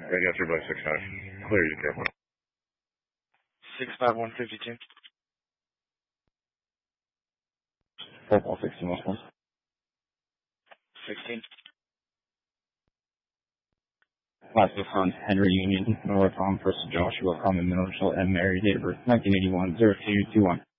Radio 3 by 6 hash. Clear you, careful. 65152. Football 16 Westbourne. 16. Last on Henry Union, North on First Joshua, Common Middle and Mary, date of birth 1981 0221.